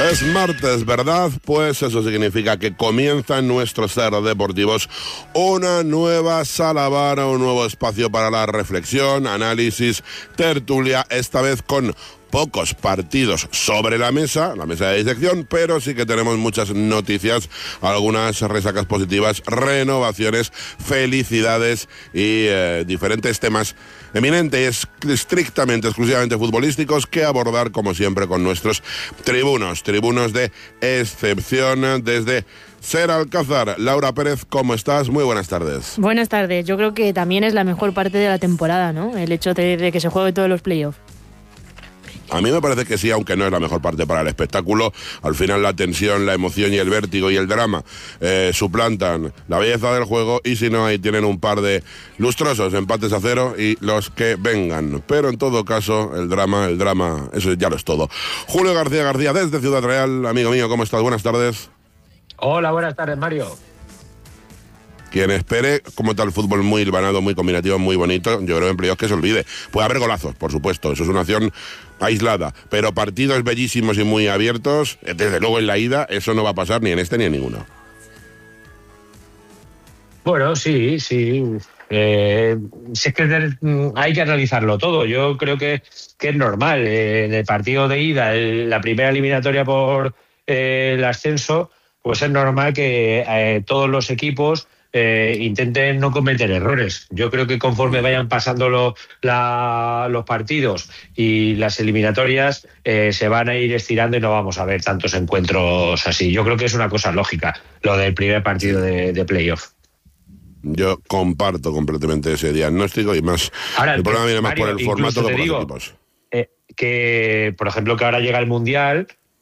Es martes, ¿verdad? Pues eso significa que comienza en nuestros Ser Deportivos una nueva sala bar, un nuevo espacio para la reflexión, análisis, tertulia, esta vez con pocos partidos sobre la mesa de disección, pero sí que tenemos muchas noticias, algunas resacas positivas, renovaciones, felicidades y diferentes temas eminentes, estrictamente, exclusivamente futbolísticos que abordar, como siempre, con nuestros tribunos de excepción desde Ser Alcázar. Laura Pérez, ¿cómo estás? Muy buenas tardes. Buenas tardes. Yo creo que también es la mejor parte de la temporada, ¿no? El hecho de que se juegue todos los playoffs. A mí me parece que sí, aunque no es la mejor parte para el espectáculo. Al final la tensión, la emoción y el vértigo y el drama suplantan la belleza del juego, y si no, ahí tienen un par de lustrosos empates a 0 y los que vengan. Pero en todo caso, el drama, eso ya lo es todo. Julio García desde Ciudad Real. Amigo mío, ¿cómo estás? Buenas tardes. Hola, buenas tardes, Mario. Quien espere como tal fútbol muy hilvanado, muy combinativo, muy bonito, yo creo en playoffs que se olvide. Puede haber golazos, por supuesto, eso es una acción aislada, pero partidos bellísimos y muy abiertos, desde luego en la ida, eso no va a pasar ni en este ni en ninguno. Bueno, sí. Si es que hay que analizarlo todo. Yo creo que es normal. En el partido de ida, la primera eliminatoria por el ascenso, pues es normal que todos los equipos intenten no cometer errores. Yo creo que conforme vayan pasando los partidos y las eliminatorias, se van a ir estirando y no vamos a ver tantos encuentros así. Yo creo que es una cosa lógica lo del primer partido de playoff. Yo comparto completamente ese diagnóstico y más. Ahora, el problema viene más Mario, por el formato que por los equipos. Que, por ejemplo, que ahora llega el Mundial,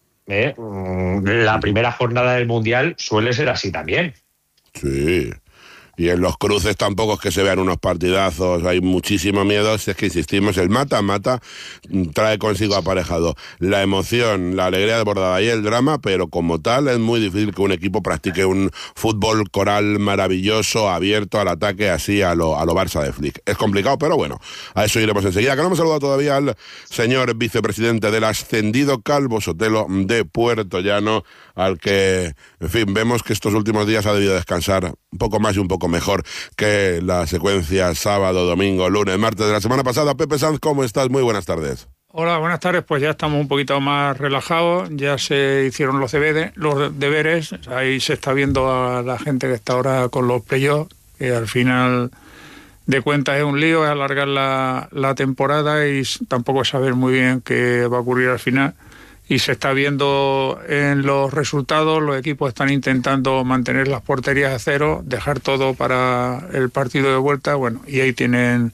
la primera jornada del Mundial suele ser así también. Sí. Y en los cruces tampoco es que se vean unos partidazos, hay muchísimo miedo. Si es que insistimos, el mata-mata trae consigo aparejado la emoción, la alegría desbordada y el drama, pero como tal es muy difícil que un equipo practique un fútbol coral maravilloso, abierto al ataque, así a lo Barça de Flick. Es complicado, pero bueno, a eso iremos enseguida. Que no hemos saludado todavía al señor vicepresidente del ascendido Calvo Sotelo de Puerto Llano, al que, en fin, vemos que estos últimos días ha debido descansar un poco más y un poco mejor que la secuencia sábado, domingo, lunes, martes de la semana pasada. Pepe Sanz, ¿cómo estás? Muy buenas tardes. Hola, buenas tardes. Pues ya estamos un poquito más relajados, ya se hicieron los deberes, ahí se está viendo a la gente que está ahora con los playoffs, que al final de cuentas es un lío, es alargar la temporada y tampoco saber muy bien qué va a ocurrir al final. Y se está viendo en los resultados, los equipos están intentando mantener las porterías a 0, dejar todo para el partido de vuelta, bueno, y ahí tienen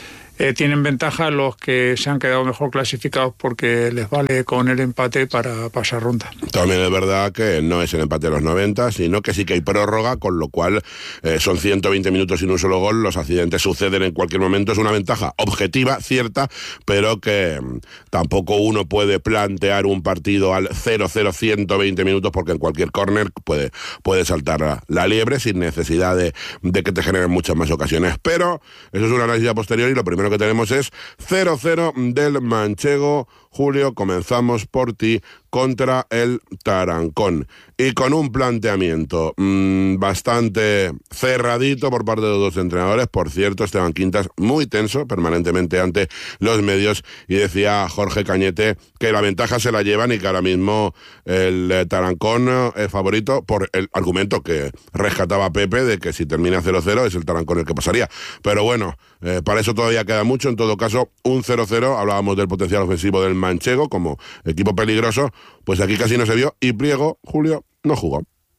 ventaja los que se han quedado mejor clasificados porque les vale con el empate para pasar ronda. También es verdad que no es el empate de los 90, sino que sí que hay prórroga, con lo cual son 120 minutos sin un solo gol, los accidentes suceden en cualquier momento, es una ventaja objetiva, cierta, pero que tampoco uno puede plantear un partido al 0-0 120 minutos, porque en cualquier córner puede saltar la liebre sin necesidad de que te generen muchas más ocasiones. Pero eso es un análisis a posteriori, y lo primero que tenemos es 0-0 del Manchego. Julio, comenzamos por ti, contra el Tarancón, y con un planteamiento bastante cerradito por parte de los dos entrenadores. Por cierto, Esteban Quintas muy tenso permanentemente ante los medios, y decía Jorge Cañete que la ventaja se la llevan y que ahora mismo el Tarancón es favorito, por el argumento que rescataba Pepe de que si termina 0-0 es el Tarancón el que pasaría. Pero bueno, para eso todavía queda mucho. En todo caso, un 0-0, hablábamos del potencial ofensivo del Manchego como equipo peligroso, pues aquí casi no se vio, y Pliego, Julio, no jugó.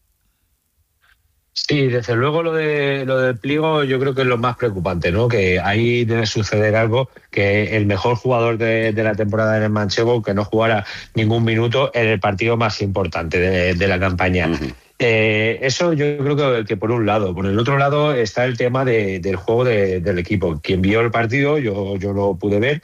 Sí, desde luego lo del Pliego yo creo que es lo más preocupante, ¿no? Que ahí debe suceder algo, que el mejor jugador de la temporada en el Manchego, que no jugara ningún minuto en el partido más importante de la campaña. Uh-huh. Eso yo creo que por un lado. Por el otro lado está el tema del juego del equipo. Quien vio el partido, yo lo pude ver,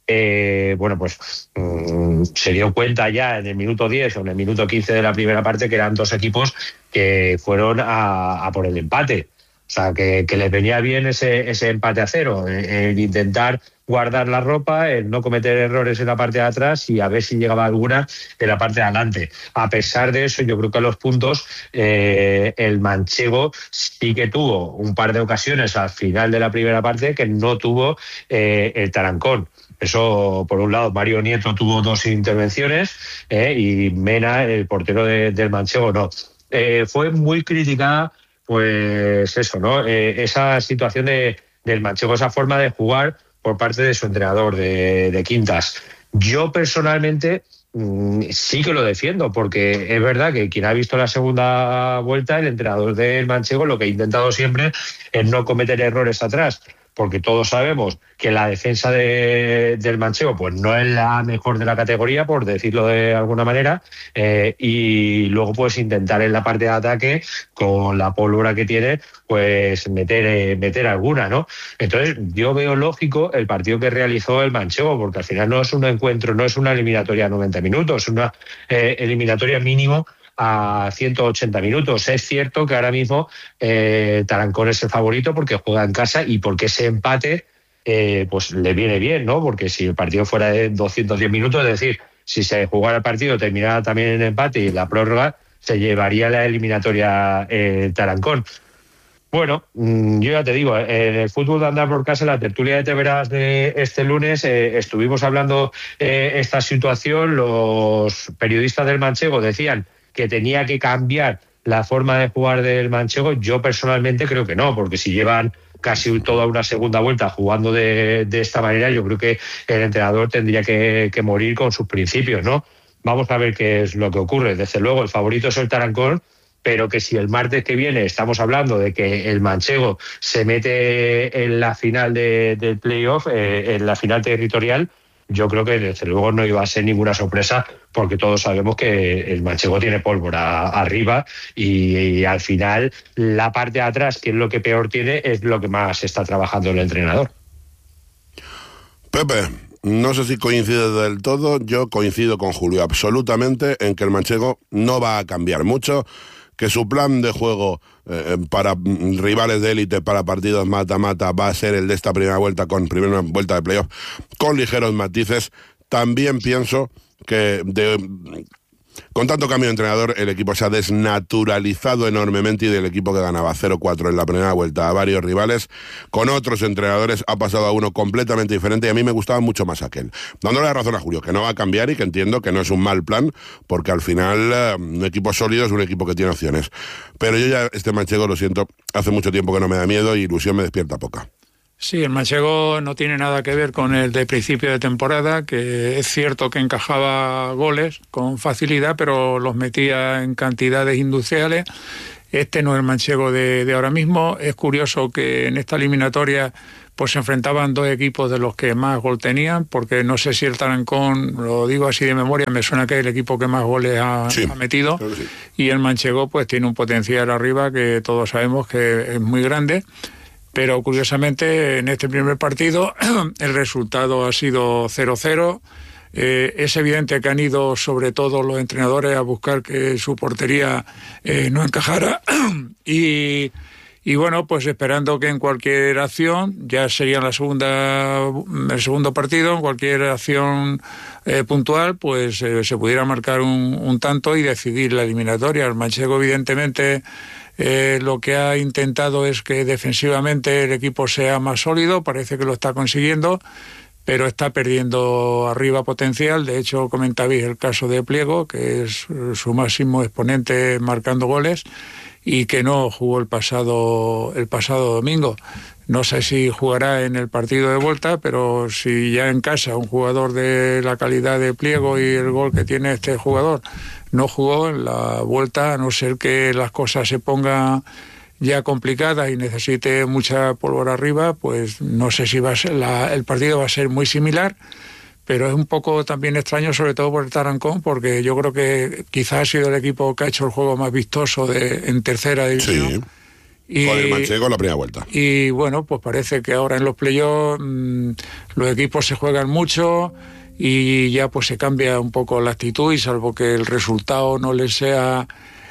se dio cuenta ya en el minuto 10 o en el minuto 15 de la primera parte que eran dos equipos que fueron a por el empate. sea, que les venía bien ese empate a 0, el intentar guardar la ropa, el no cometer errores en la parte de atrás y a ver si llegaba alguna en la parte de adelante. A pesar de eso, yo creo que a los puntos el manchego sí que tuvo un par de ocasiones al final de la primera parte que no tuvo el Tarancón. Eso, por un lado, Mario Nieto tuvo 2 intervenciones y Mena, el portero del manchego, no. Fue muy criticada, pues eso, ¿no? Esa situación del manchego, esa forma de jugar por parte de su entrenador, de Quintas. Yo personalmente sí que lo defiendo, porque es verdad que quien ha visto la segunda vuelta, el entrenador del manchego, lo que ha intentado siempre es no cometer errores atrás, porque todos sabemos que la defensa del manchego pues no es la mejor de la categoría, por decirlo de alguna manera, y luego pues intentar en la parte de ataque, con la pólvora que tiene, pues meter alguna, ¿no? Entonces yo veo lógico el partido que realizó el manchego, porque al final no es un encuentro, no es una eliminatoria a 90 minutos, es una eliminatoria mínimo a 180 minutos. Es cierto que ahora mismo Tarancón es el favorito porque juega en casa y porque ese empate pues le viene bien, ¿no? Porque si el partido fuera de 210 minutos, es decir, si se jugara el partido, terminara también en empate y la prórroga, se llevaría la eliminatoria Tarancón. Bueno, yo ya te digo, en el fútbol de andar por casa, en la tertulia de Teveras de este lunes, estuvimos hablando esta situación. Los periodistas del manchego decían que tenía que cambiar la forma de jugar del manchego. Yo personalmente creo que no, porque si llevan casi toda una segunda vuelta jugando de esta manera, yo creo que el entrenador tendría que morir con sus principios, ¿no? Vamos a ver qué es lo que ocurre. Desde luego, el favorito es el Tarancón, pero que si el martes que viene estamos hablando de que el manchego se mete en la final del playoff, en la final territorial, yo creo que desde luego no iba a ser ninguna sorpresa, porque todos sabemos que el manchego tiene pólvora arriba y al final la parte de atrás, que es lo que peor tiene, es lo que más está trabajando el entrenador. Pepe, no sé si coincides del todo. Yo coincido con Julio absolutamente en que el manchego no va a cambiar mucho, que su plan de juego para rivales de élite, para partidos mata-mata, va a ser el de esta primera vuelta de playoff, con ligeros matices. También pienso que con tanto cambio de entrenador, el equipo se ha desnaturalizado enormemente, y del equipo que ganaba 0-4 en la primera vuelta a varios rivales, con otros entrenadores ha pasado a uno completamente diferente, y a mí me gustaba mucho más aquel. Dándole la razón a Julio, que no va a cambiar y que entiendo que no es un mal plan, porque al final un equipo sólido es un equipo que tiene opciones. Pero yo ya este manchego, lo siento, hace mucho tiempo que no me da miedo y ilusión me despierta poca. Sí, el manchego no tiene nada que ver con el de principio de temporada, que es cierto que encajaba goles con facilidad, pero los metía en cantidades industriales. Este no es el manchego de ahora mismo. Es curioso que en esta eliminatoria pues se enfrentaban 2 equipos de los que más gol tenían, porque no sé si el Tarancón, lo digo así de memoria, me suena que es el equipo que más goles ha metido, claro, sí. Y el manchego pues tiene un potencial arriba que todos sabemos que es muy grande. Pero curiosamente en este primer partido el resultado ha sido 0-0. Es evidente que han ido sobre todo los entrenadores a buscar que su portería no encajara y bueno, pues esperando que en cualquier acción, ya sería el segundo partido, en cualquier acción puntual, pues se pudiera marcar un tanto y decidir la eliminatoria. El manchego evidentemente lo que ha intentado es que defensivamente el equipo sea más sólido, parece que lo está consiguiendo, pero está perdiendo arriba potencial. De hecho, comentabais el caso de Pliego, que es su máximo exponente marcando goles, y que no jugó el pasado domingo. No sé si jugará en el partido de vuelta, pero si ya en casa un jugador de la calidad de Pliego y el gol que tiene este jugador no jugó en la vuelta, a no ser que las cosas se pongan ya complicadas y necesite mucha pólvora arriba, pues no sé si va a ser el partido va a ser muy similar, pero es un poco también extraño, sobre todo por el Tarancón, porque yo creo que quizás ha sido el equipo que ha hecho el juego más vistoso en tercera división. Sí. Con el manchego en la primera vuelta. Y bueno, pues parece que ahora en los playoffs los equipos se juegan mucho y ya pues se cambia un poco la actitud, y salvo que el resultado no les sea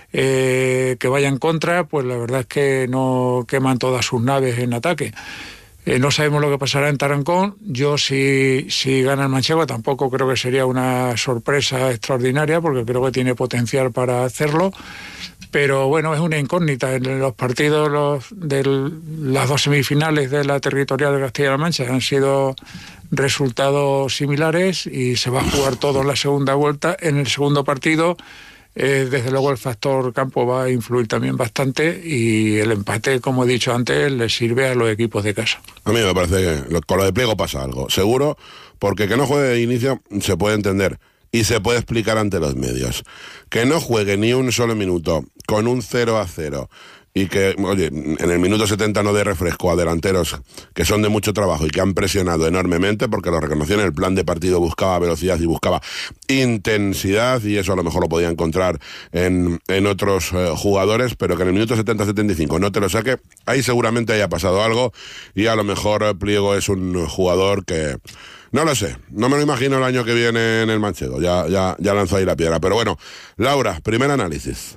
que vaya en contra, pues la verdad es que no queman todas sus naves en ataque. No sabemos lo que pasará en Tarancón. Yo, si gana el manchego, tampoco creo que sería una sorpresa extraordinaria, porque creo que tiene potencial para hacerlo. Pero bueno, es una incógnita. En los partidos de las dos semifinales de la territorial de Castilla-La Mancha han sido resultados similares y se va a jugar todo en la segunda vuelta. En el segundo partido, desde luego el factor campo va a influir también bastante, y el empate, como he dicho antes, le sirve a los equipos de casa. A mí me parece que con lo de Pliego pasa algo, seguro, porque que no juegue de inicio se puede entender y se puede explicar ante los medios. Que no juegue ni un solo minuto con un 0-0 y que, oye, en el minuto 70 no dé refresco a delanteros que son de mucho trabajo y que han presionado enormemente, porque lo reconoció en el plan de partido, buscaba velocidad y buscaba intensidad, y eso a lo mejor lo podía encontrar en otros jugadores, pero que en el minuto 70-75 no te lo saque, ahí seguramente haya pasado algo, y a lo mejor Pliego es un jugador que... No lo sé, no me lo imagino el año que viene en el manchego, ya lanzó ahí la piedra. Pero bueno, Laura, primer análisis.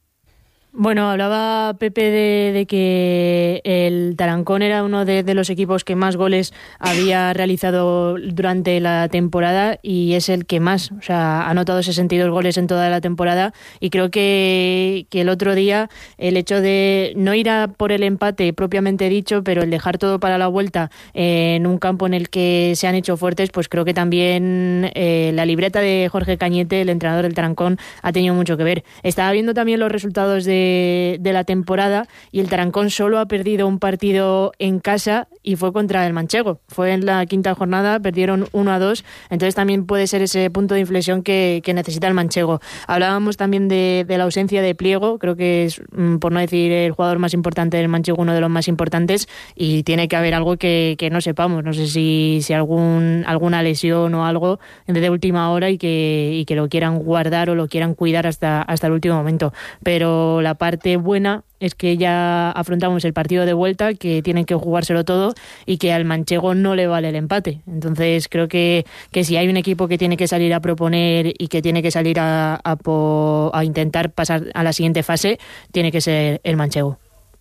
Bueno, hablaba Pepe de que el Tarancón era uno de los equipos que más goles había realizado durante la temporada, y es el que más, o sea, ha anotado 62 goles en toda la temporada, y creo que el otro día el hecho de no ir a por el empate propiamente dicho, pero el dejar todo para la vuelta en un campo en el que se han hecho fuertes, pues creo que también la libreta de Jorge Cañete, el entrenador del Tarancón, ha tenido mucho que ver. Estaba viendo también los resultados de la temporada, y el Tarancón solo ha perdido un partido en casa, y fue contra el manchego. Fue en la quinta jornada, perdieron 1-2, entonces también puede ser ese punto de inflexión que necesita el manchego. Hablábamos también de la ausencia de Pliego, creo que es, por no decir el jugador más importante del manchego, uno de los más importantes, y tiene que haber algo que no sepamos. No sé si alguna lesión o algo de última hora, y que lo quieran guardar o lo quieran cuidar hasta el último momento. Pero la parte buena es que ya afrontamos el partido de vuelta, que tienen que jugárselo todo, y que al manchego no le vale el empate. Entonces creo que si hay un equipo que tiene que salir a proponer y que tiene que salir a intentar pasar a la siguiente fase, tiene que ser el manchego.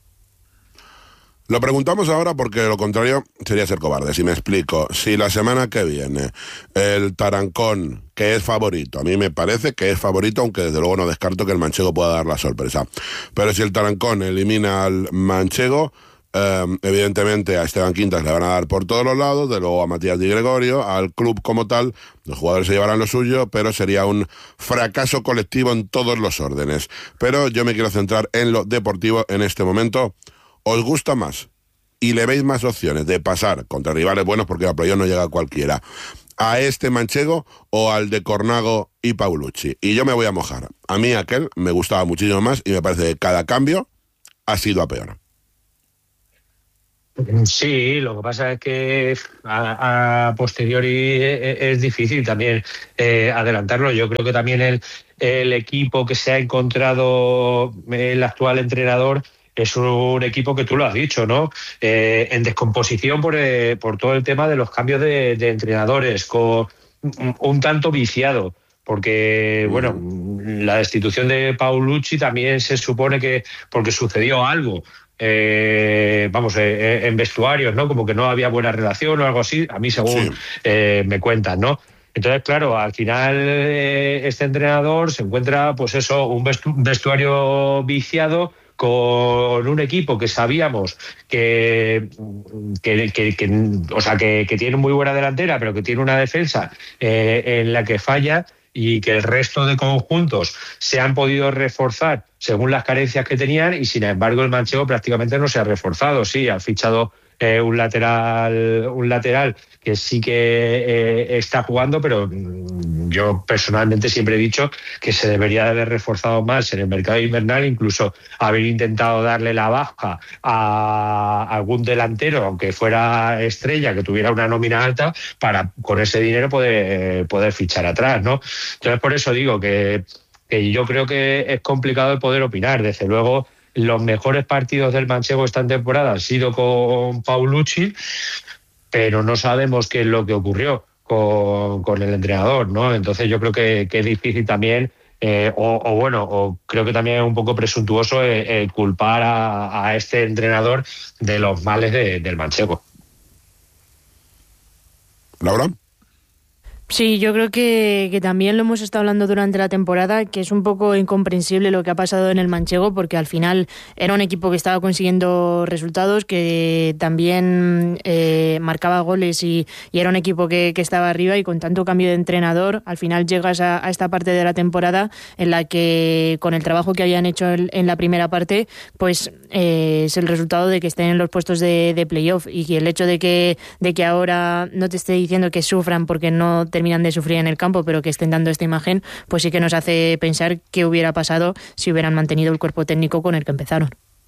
Lo preguntamos ahora porque lo contrario sería ser cobarde. Si me explico, si la semana que viene el Tarancón, que es favorito, a mí me parece que es favorito, aunque desde luego no descarto que el manchego pueda dar la sorpresa, pero si el Tarancón elimina al manchego, evidentemente a Esteban Quintas le van a dar por todos los lados, de luego a Matías Di Gregorio, al club como tal, los jugadores se llevarán lo suyo, pero sería un fracaso colectivo en todos los órdenes. Pero yo me quiero centrar en lo deportivo en este momento. ¿Os gusta más y le veis más opciones de pasar contra rivales buenos, porque a playoff no llega cualquiera, a este manchego o al de Cornago y Paulucci? Y yo me voy a mojar. A mí aquel me gustaba muchísimo más, y me parece que cada cambio ha sido a peor. Sí, lo que pasa es que a posteriori es difícil también adelantarlo. Yo creo que también el equipo que se ha encontrado el actual entrenador es un equipo que tú lo has dicho, ¿no? En descomposición por todo el tema de los cambios de entrenadores, con un tanto viciado. Porque, bueno, la destitución de Paulucci también se supone que porque sucedió algo, en vestuarios, ¿no? Como que no había buena relación o algo así, a mí según me cuentan, ¿no? Entonces, claro, al final este entrenador se encuentra, pues eso, un vestuario viciado, con un equipo que sabíamos que tiene muy buena delantera, pero que tiene una defensa en la que falla, y que el resto de conjuntos se han podido reforzar según las carencias que tenían, y sin embargo el manchego prácticamente no se ha reforzado. Sí, ha fichado un lateral que sí que está jugando, pero yo personalmente siempre he dicho que se debería de haber reforzado más en el mercado invernal, incluso haber intentado darle la baja a algún delantero, aunque fuera estrella, que tuviera una nómina alta, para con ese dinero poder fichar atrás, ¿no? Entonces, por eso digo que yo creo que es complicado el poder opinar. Desde luego, los mejores partidos del manchego esta temporada han sido con Paulucci, pero no sabemos qué es lo que ocurrió con el entrenador, ¿no? Entonces yo creo que es difícil también o creo que también es un poco presuntuoso el culpar a este entrenador de los males del manchego. ¿Laura? Sí, yo creo que también lo hemos estado hablando durante la temporada, que es un poco incomprensible lo que ha pasado en el manchego, porque al final era un equipo que estaba consiguiendo resultados, que también marcaba goles y era un equipo que estaba arriba, y con tanto cambio de entrenador, al final llegas a esta parte de la temporada en la que, con el trabajo que habían hecho en la primera parte, pues es el resultado de que estén en los puestos de playoff, y el hecho de que ahora no te esté diciendo que sufran porque no terminan de sufrir en el campo, pero que estén dando esta imagen, pues sí que nos hace pensar qué hubiera pasado si hubieran mantenido el cuerpo técnico con el que empezaron.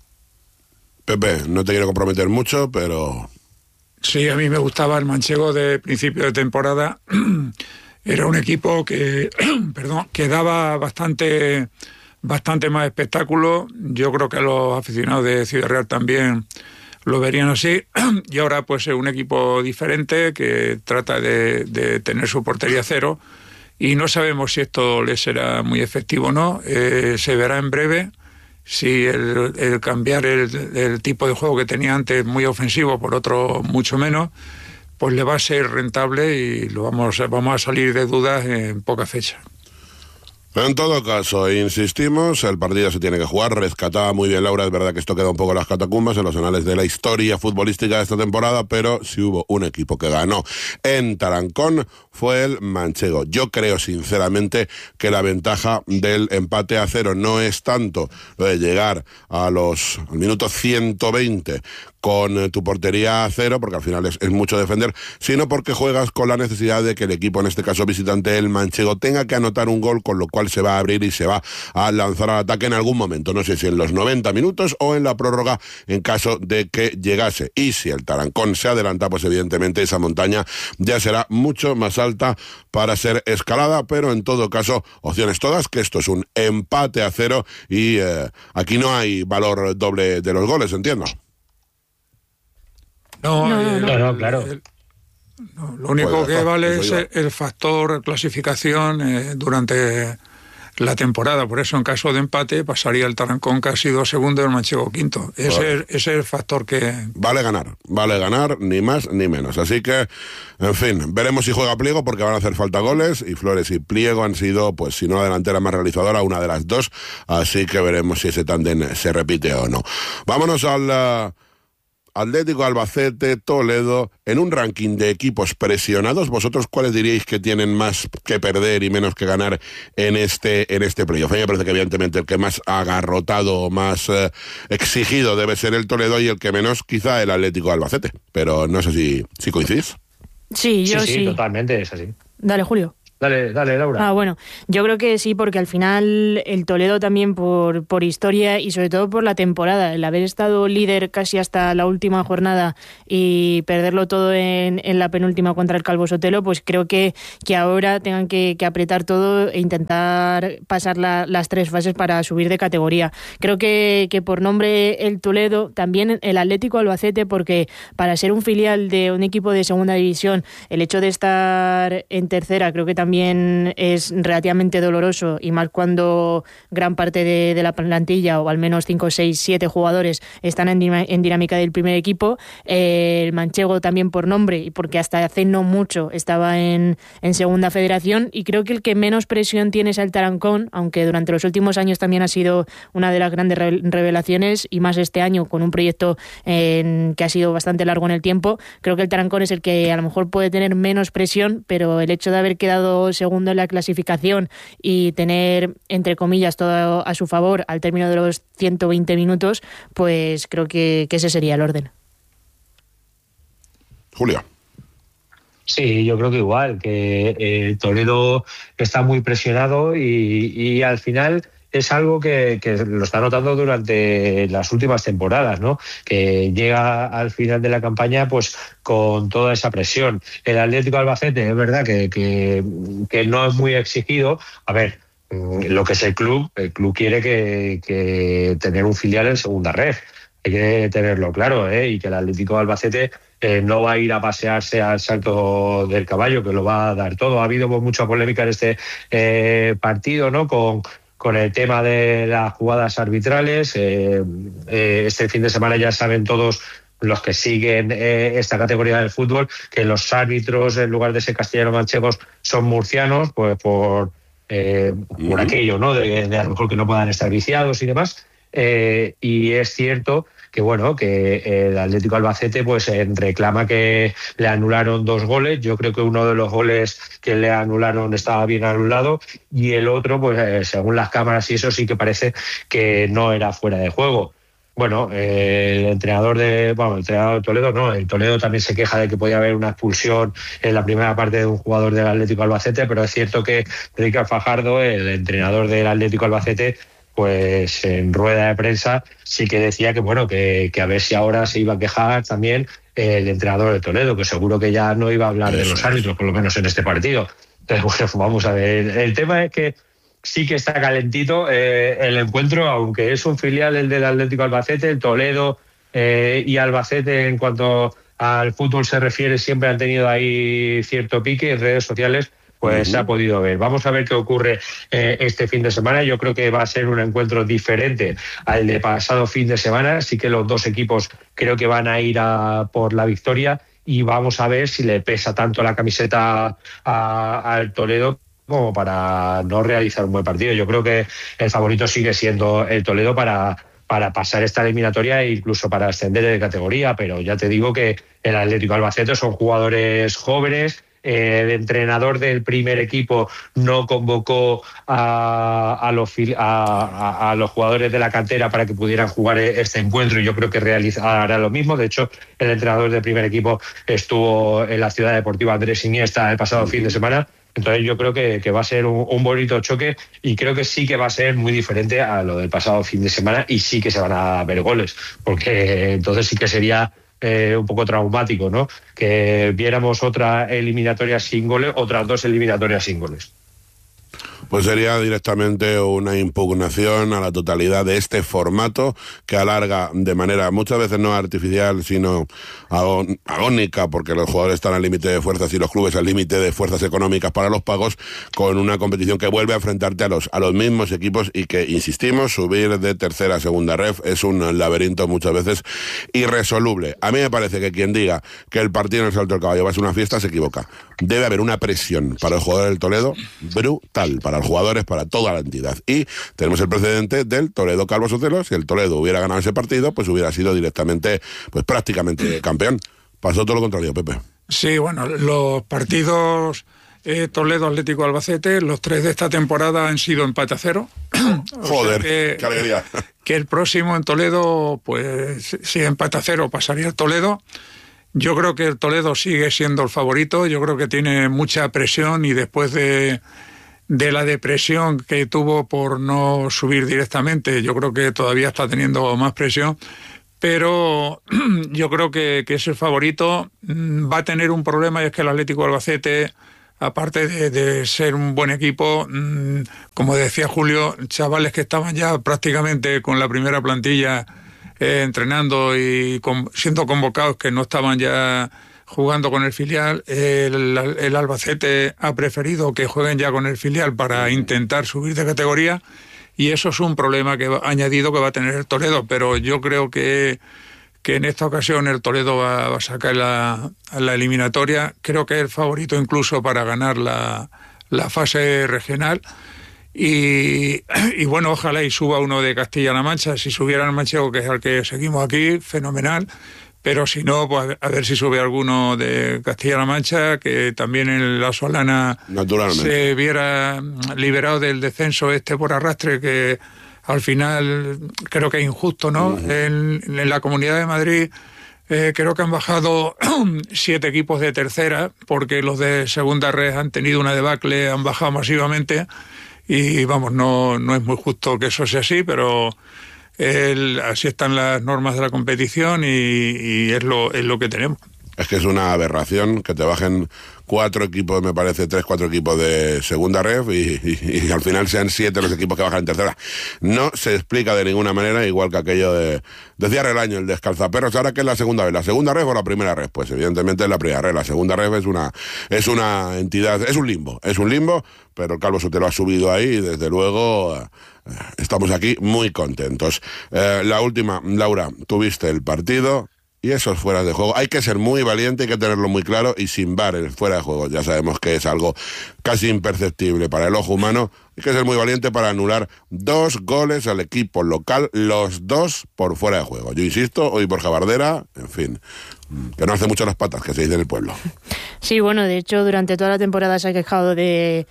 Pepe, no te quiero comprometer mucho, pero... Sí, a mí me gustaba el manchego de principio de temporada. Era un equipo que, que daba bastante más espectáculo. Yo creo que los aficionados de Ciudad Real también lo verían así, y ahora pues es un equipo diferente que trata de tener su portería cero, y no sabemos si esto le será muy efectivo o no. Se verá en breve si el cambiar el tipo de juego que tenía antes, muy ofensivo, por otro mucho menos, pues le va a ser rentable, y vamos a salir de dudas en poca fecha. En todo caso, insistimos, el partido se tiene que jugar. Rescataba muy bien Laura, es verdad que esto queda un poco en las catacumbas, en los anales de la historia futbolística de esta temporada, pero si hubo un equipo que ganó en Tarancón fue el manchego. Yo creo sinceramente que la ventaja del empate a 0 no es tanto lo de llegar al minuto 120 con tu portería a 0, porque al final es mucho defender, sino porque juegas con la necesidad de que el equipo, en este caso visitante, el manchego, tenga que anotar un gol, con lo cual se va a abrir y se va a lanzar al ataque en algún momento, no sé si en los 90 minutos o en la prórroga, en caso de que llegase. Y si el Tarancón se adelanta, pues evidentemente esa montaña ya será mucho más alta para ser escalada, pero en todo caso, opciones todas, que esto es un empate a 0 y aquí no hay valor doble de los goles, entiendo. No, claro. Lo único que vale es el factor clasificación durante la temporada. Por eso, en caso de empate, pasaría el Tarancón, que ha sido segundo, y el manchego quinto. Ese es el factor que... Vale ganar, ni más ni menos. Así que, en fin, veremos si juega Pliego, porque van a hacer falta goles, y Flores y Pliego han sido, pues si no la delantera más realizadora, una de las dos. Así que veremos si ese tándem se repite o no. Vámonos al... Atlético Albacete, Toledo, en un ranking de equipos presionados, ¿vosotros cuáles diríais que tienen más que perder y menos que ganar en este playoff? A mí me parece que evidentemente el que más agarrotado, más exigido debe ser el Toledo, y el que menos quizá el Atlético Albacete, pero no sé si coincidís. Sí, yo sí. Totalmente es así. Dale, Julio. Dale, Laura. Bueno, yo creo que sí, porque al final el Toledo también por historia y sobre todo por la temporada, el haber estado líder casi hasta la última jornada y perderlo todo en la penúltima contra el Calvo Sotelo, pues creo que ahora tengan que apretar todo e intentar pasar las tres fases para subir de categoría. Creo que por nombre el Toledo, también el Atlético Albacete, porque para ser un filial de un equipo de segunda división, el hecho de estar en tercera creo que también es relativamente doloroso, y más cuando gran parte de la plantilla, o al menos 5, 6, 7 jugadores están en dinámica del primer equipo. El manchego también por nombre, y porque hasta hace no mucho estaba en segunda federación, y creo que el que menos presión tiene es el Tarancón, aunque durante los últimos años también ha sido una de las grandes revelaciones, y más este año con un proyecto que ha sido bastante largo en el tiempo. Creo que el Tarancón es el que a lo mejor puede tener menos presión, pero el hecho de haber quedado segundo en la clasificación y tener, entre comillas, todo a su favor al término de los 120 minutos, pues creo que ese sería el orden. Julia. Sí, yo creo que igual, que el Toledo está muy presionado y al final es algo que lo está notando durante las últimas temporadas, ¿no? Que llega al final de la campaña pues con toda esa presión. El Atlético Albacete es verdad que no es muy exigido. A ver, lo que es el club quiere que tener un filial en segunda red. Hay que tenerlo claro, y que el Atlético Albacete no va a ir a pasearse al salto del caballo, que lo va a dar todo. Ha habido mucha polémica en este partido, ¿no? Con el tema de las jugadas arbitrales. Este fin de semana ya saben todos los que siguen esta categoría del fútbol que los árbitros, en lugar de ser castellano-manchegos, son murcianos, pues por aquello, ¿no? De a lo mejor que no puedan estar viciados y demás. Y es cierto que bueno, que el Atlético Albacete pues reclama que le anularon 2 goles. Yo creo que uno de los goles que le anularon estaba bien anulado y el otro, pues según las cámaras y eso, sí que parece que no era fuera de juego. Bueno, el entrenador de Toledo no, el Toledo también se queja de que podía haber una expulsión en la primera parte de un jugador del Atlético Albacete, pero es cierto que Ricard Fajardo, el entrenador del Atlético Albacete, pues en rueda de prensa sí que decía que bueno, que a ver si ahora se iba a quejar también el entrenador de Toledo, que seguro que ya no iba a hablar de los árbitros, por lo menos en este partido. Entonces, bueno, vamos a ver. El tema es que sí que está calentito el encuentro, aunque es un filial el del Atlético Albacete. El Toledo y Albacete, en cuanto al fútbol se refiere, siempre han tenido ahí cierto pique en redes sociales, pues se ha podido ver. Vamos a ver qué ocurre este fin de semana. Yo creo que va a ser un encuentro diferente al de pasado fin de semana. Sí que los dos equipos creo que van a ir a por la victoria y vamos a ver si le pesa tanto la camiseta al Toledo como para no realizar un buen partido. Yo creo que el favorito sigue siendo el Toledo para pasar esta eliminatoria e incluso para ascender de categoría, pero ya te digo que el Atlético Albacete son jugadores jóvenes. El entrenador del primer equipo no convocó a los jugadores de la cantera para que pudieran jugar este encuentro y yo creo que hará lo mismo. De hecho, el entrenador del primer equipo estuvo en la Ciudad Deportiva Andrés Iniesta el pasado fin de semana. Entonces yo creo que va a ser un bonito choque y creo que sí que va a ser muy diferente a lo del pasado fin de semana y sí que se van a ver goles, porque entonces sí que sería un poco traumático, ¿no? Que viéramos otra eliminatoria sin goles, otras 2 eliminatorias sin goles. Pues sería directamente una impugnación a la totalidad de este formato que alarga de manera muchas veces no artificial sino agónica, porque los jugadores están al límite de fuerzas y los clubes al límite de fuerzas económicas para los pagos, con una competición que vuelve a enfrentarte a los mismos equipos y que, insistimos, subir de tercera a segunda ref es un laberinto muchas veces irresoluble. A mí me parece que quien diga que el partido en el Salto del Caballo va a ser una fiesta se equivoca. Debe haber una presión para el jugador del Toledo brutal, para los jugadores, para toda la entidad. Y tenemos el precedente del Toledo Calvo Sotelo. Si el Toledo hubiera ganado ese partido, pues hubiera sido directamente, pues prácticamente campeón. Pasó todo lo contrario, Pepe. Sí, bueno, los partidos Toledo, Atlético, Albacete, los 3 de esta temporada han sido empate a 0. Joder, qué alegría. Que el próximo en Toledo, pues si empate a 0 pasaría el Toledo. Yo creo que el Toledo sigue siendo el favorito, yo creo que tiene mucha presión y después de la depresión que tuvo por no subir directamente, yo creo que todavía está teniendo más presión, pero yo creo que es el favorito. Va a tener un problema y es que el Atlético Albacete, aparte de ser un buen equipo, como decía Julio, chavales que estaban ya prácticamente con la primera plantilla entrenando y siendo convocados, que no estaban ya jugando con el filial. El Albacete ha preferido que jueguen ya con el filial para intentar subir de categoría y eso es un problema que añadido que va a tener el Toledo, pero yo creo que en esta ocasión el Toledo va a sacar la eliminatoria. Creo que es el favorito incluso para ganar la fase regional. Y bueno, ojalá y suba uno de Castilla-La Mancha. Si subiera el Manchego, que es el que seguimos aquí, fenomenal. Pero si no, pues a ver si sube alguno de Castilla-La Mancha, que también en la Solana se viera liberado del descenso por arrastre, que al final creo que es injusto, ¿no? En la Comunidad de Madrid creo que han bajado 7 equipos de tercera, porque los de segunda red han tenido una debacle, han bajado masivamente. Y vamos, no es muy justo que eso sea así, pero así están las normas de la competición y es lo que tenemos. Es que es una aberración que te bajen 4 equipos, me parece, 3-4 equipos de segunda ref y al final sean 7 los equipos que bajan en tercera. No se explica de ninguna manera, igual que aquello de cierre el año, el descalzaperros. Ahora, ¿qué es la segunda ref? ¿La segunda ref o la primera ref? Pues evidentemente es la primera ref. La segunda ref es una entidad, es un limbo, pero el Calvo Sotelo ha subido ahí y desde luego estamos aquí muy contentos. La última, Laura, tuviste el partido y esos fueras de juego. Hay que ser muy valiente, hay que tenerlo muy claro, y sin VAR el fuera de juego ya sabemos que es algo casi imperceptible para el ojo humano. Hay que ser muy valiente para anular 2 goles al equipo local, los 2 por fuera de juego. Yo insisto, hoy Borja Bardera, en fin, que no hace mucho las patas, que se dice en el pueblo. Sí, bueno, de hecho durante toda la temporada se ha quejado de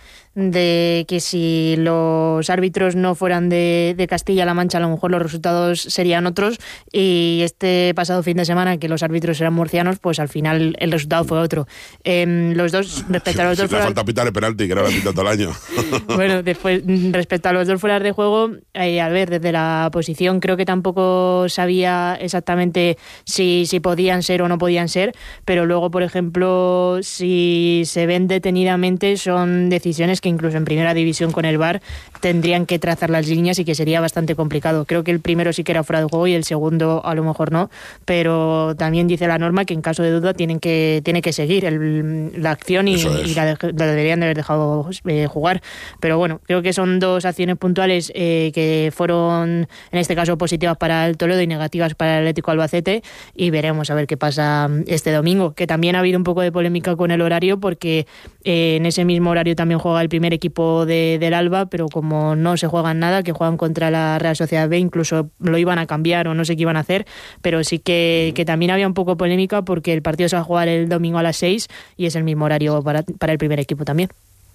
que si los árbitros no fueran de Castilla-La Mancha, a lo mejor los resultados serían otros, y este pasado fin de semana, que los árbitros eran murcianos, pues al final el resultado fue otro. Los dos, respecto a los dos... Si te falta pitar el penalti, que no lo ha pitado todo el año. Bueno, después, respecto a los dos fueras de juego, a ver, desde la posición creo que tampoco sabía exactamente si podían ser o no podían ser, pero luego, por ejemplo, si se ven detenidamente, son decisiones que incluso en primera división con el VAR tendrían que trazar las líneas y que sería bastante complicado. Creo que el primero sí que era fuera de juego y el segundo a lo mejor no, pero también dice la norma que en caso de duda tiene que seguir la acción y la deberían de haber dejado jugar. Pero bueno, creo que son 2 acciones puntuales que fueron en este caso positivas para el Toledo y negativas para el Atlético Albacete, y veremos a ver qué pasa este domingo, que también ha habido un poco de polémica con el horario porque en ese mismo horario también juega el primer equipo del Alba, pero como no se juegan nada, que juegan contra la Real Sociedad B, incluso lo iban a cambiar o no sé qué iban a hacer, pero sí que también había un poco de polémica porque el partido se va a jugar el domingo a las 6 y es el mismo horario para el primer equipo también.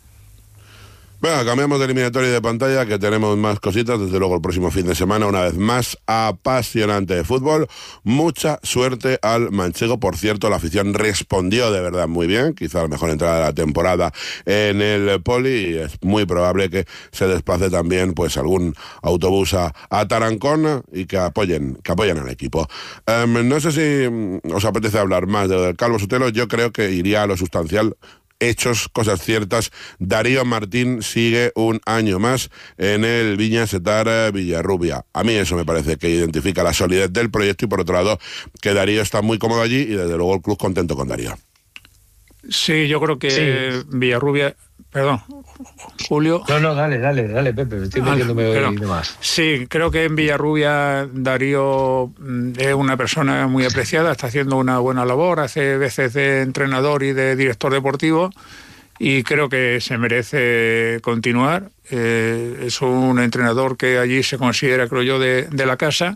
Bueno, cambiamos de eliminatoria y de pantalla, que tenemos más cositas. Desde luego el próximo fin de semana, una vez más, apasionante de fútbol. Mucha suerte al manchego. Por cierto, la afición respondió de verdad muy bien. Quizá la mejor entrada de la temporada en el Poli. Y es muy probable que se desplace también pues algún autobús a Tarancón y que apoyen al equipo. No sé si os apetece hablar más del Calvo Sotelo. Yo creo que iría a lo sustancial. Hechos, cosas ciertas. Darío Martín sigue un año más en el Viña Setar Villarrubia. A mí eso me parece que identifica la solidez del proyecto y por otro lado que Darío está muy cómodo allí y desde luego el club contento con Darío. Sí, yo creo que Villarrubia... Perdón, Julio. No, dale, Pepe, estoy metiéndome hoy de más. Sí, creo que en Villarrubia Darío es una persona muy apreciada, está haciendo una buena labor, hace veces de entrenador y de director deportivo y creo que se merece continuar. Es un entrenador que allí se considera, creo yo, de la casa.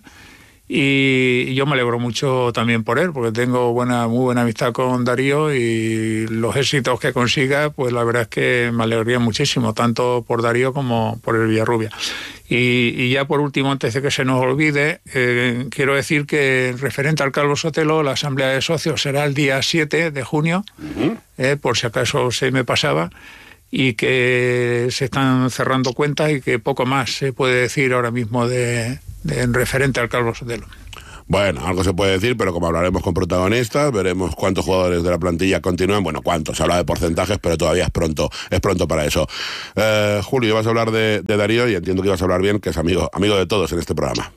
Y yo me alegro mucho también por él, porque tengo muy buena amistad con Darío y los éxitos que consiga, pues la verdad es que me alegraría muchísimo, tanto por Darío como por el Villarrubia. Y ya por último, antes de que se nos olvide, quiero decir que referente al Calvo Sotelo, la asamblea de socios será el día 7 de junio, por si acaso se me pasaba, y que se están cerrando cuentas y que poco más se puede decir ahora mismo en referente al Calvo Sotelo. Bueno, algo se puede decir, pero como hablaremos con protagonistas, veremos cuántos jugadores de la plantilla continúan. Bueno, cuántos, se habla de porcentajes, pero todavía es pronto para eso. Julio, vas a hablar de Darío y entiendo que ibas a hablar bien, que es amigo de todos en este programa.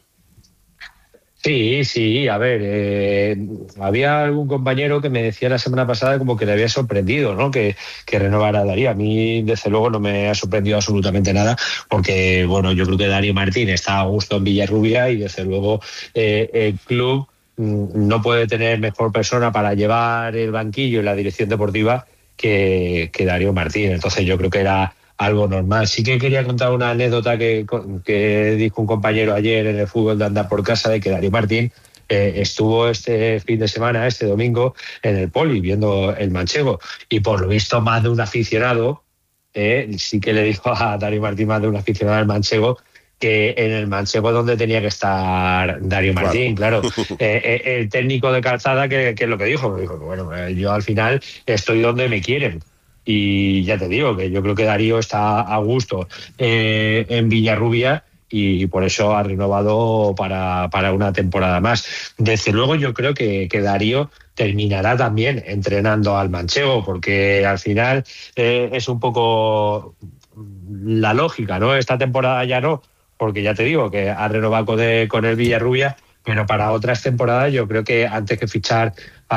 Sí, a ver, había algún compañero que me decía la semana pasada como que le había sorprendido, ¿no? Que renovara a Darío. A mí, desde luego, no me ha sorprendido absolutamente nada, porque, bueno, yo creo que Darío Martín está a gusto en Villarrubia y, desde luego, el club no puede tener mejor persona para llevar el banquillo y la dirección deportiva que Darío Martín. Entonces, yo creo que era algo normal. Sí que quería contar una anécdota que dijo un compañero ayer en el fútbol de Andar por Casa, de que Darío Martín estuvo este fin de semana, este domingo, en el Poli viendo el manchego, y por lo visto más de un aficionado sí que le dijo a Darío Martín, más de un aficionado al manchego, que en el manchego donde tenía que estar Darío Martín, claro. El técnico de Calzada, que es lo que dijo, bueno, yo al final estoy donde me quieren. Y ya te digo que yo creo que Darío está a gusto en Villarrubia y por eso ha renovado para una temporada más. Desde luego yo creo que Darío terminará también entrenando al manchego, porque al final es un poco la lógica, ¿no? Esta temporada ya no, porque ya te digo que ha renovado con el Villarrubia, pero para otras temporadas yo creo que antes que fichar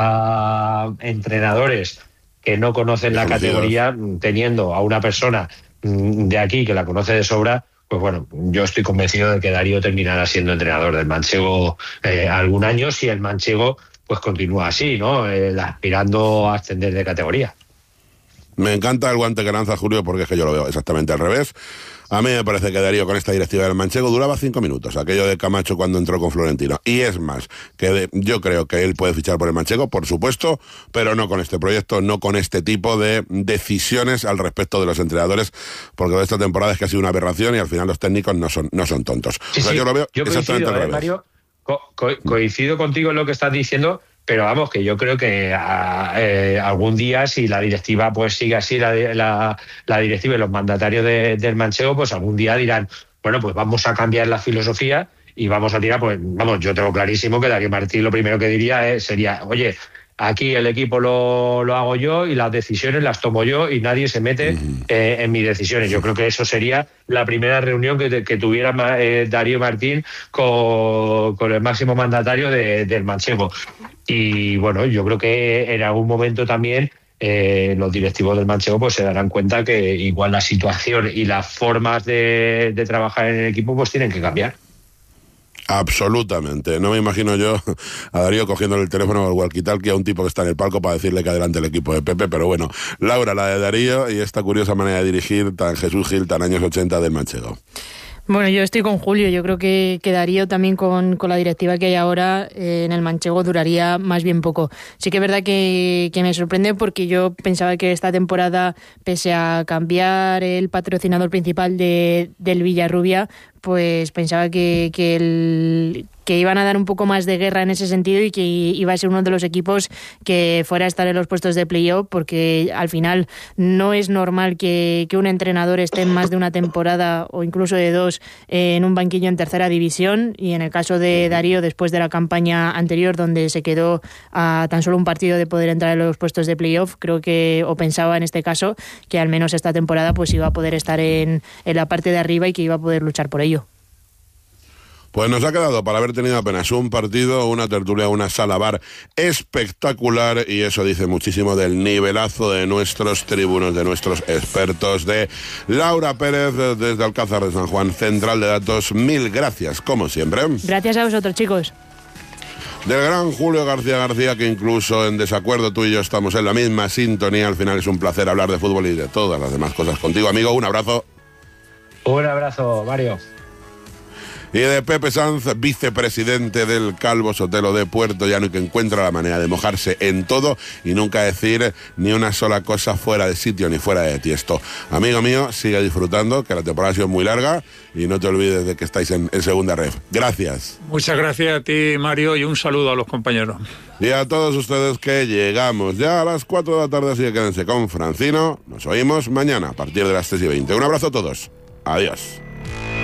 a entrenadores que no conocen la categoría, teniendo a una persona de aquí que la conoce de sobra, pues bueno, yo estoy convencido de que Darío terminará siendo entrenador del manchego algún año, si el manchego pues continúa así, ¿no? Aspirando a ascender de categoría. Me encanta el guante que lanza Julio, porque es que yo lo veo exactamente al revés. A mí me parece que Darío con esta directiva del manchego duraba 5 minutos, aquello de Camacho cuando entró con Florentino. Y es más, yo creo que él puede fichar por el manchego, por supuesto, pero no con este proyecto, no con este tipo de decisiones al respecto de los entrenadores, porque de esta temporada es que ha sido una aberración y al final los técnicos no son tontos. Sí, yo lo veo exactamente al revés. Mario, coincido contigo en lo que estás diciendo, pero vamos, que yo creo que algún día, si la directiva pues sigue así, la directiva y los mandatarios del manchego, pues algún día dirán, bueno, pues vamos a cambiar la filosofía y vamos a tirar, pues vamos, yo tengo clarísimo que Darío Martín lo primero que diría sería, oye, aquí el equipo lo hago yo y las decisiones las tomo yo y nadie se mete en mis decisiones. Yo creo que eso sería la primera reunión que tuviera Darío Martín con el máximo mandatario del manchego. Y bueno, yo creo que en algún momento también los directivos del manchego pues se darán cuenta que igual la situación y las formas de trabajar en el equipo pues tienen que cambiar. Absolutamente. No me imagino yo a Darío cogiéndole el teléfono al walkie-talkie a un tipo que está en el palco para decirle que adelante el equipo de Pepe, pero bueno, Laura, la de Darío y esta curiosa manera de dirigir tan Jesús Gil, tan años 80 del manchego. Bueno, yo estoy con Julio. Yo creo que Darío también con la directiva que hay ahora en el manchego duraría más bien poco. Sí que es verdad que me sorprende porque yo pensaba que esta temporada, pese a cambiar el patrocinador principal del Villarrubia, pues pensaba que iban a dar un poco más de guerra en ese sentido y que iba a ser uno de los equipos que fuera a estar en los puestos de playoff, porque al final no es normal que un entrenador esté más de una temporada o incluso de 2 en un banquillo en tercera división, y en el caso de Darío, después de la campaña anterior donde se quedó a tan solo un partido de poder entrar en los puestos de playoff, creo que, o pensaba en este caso, que al menos esta temporada pues iba a poder estar en la parte de arriba y que iba a poder luchar por ello. Pues nos ha quedado para haber tenido apenas un partido, una tertulia, una sala bar espectacular, y eso dice muchísimo del nivelazo de nuestros tribunos, de nuestros expertos, de Laura Pérez desde Alcázar de San Juan, Central de Datos. Mil gracias, como siempre. Gracias a vosotros, chicos. Del gran Julio García, que incluso en desacuerdo tú y yo estamos en la misma sintonía. Al final es un placer hablar de fútbol y de todas las demás cosas contigo, amigo. Un abrazo. Un abrazo, Mario. Y de Pepe Sanz, vicepresidente del Calvo Sotelo de Puerto Llano, y que encuentra la manera de mojarse en todo y nunca decir ni una sola cosa fuera de sitio ni fuera de tiesto. Amigo mío, sigue disfrutando, que la temporada ha sido muy larga, y no te olvides de que estáis en segunda ref. Gracias. Muchas gracias a ti, Mario, y un saludo a los compañeros. Y a todos ustedes, que llegamos ya a las 4 de la tarde, así que quédense con Francino. Nos oímos mañana a partir de las 3:20. Un abrazo a todos. Adiós.